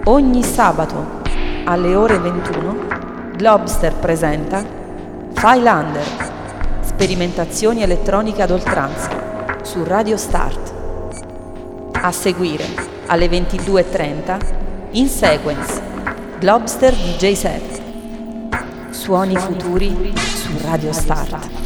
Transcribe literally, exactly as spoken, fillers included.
Ogni sabato alle ore ventuno Globster presenta Failander, sperimentazioni elettroniche ad oltranza su Radio Start. A seguire alle ventidue e trenta In Sequence Globster D J Set. Suoni futuri su Radio Start.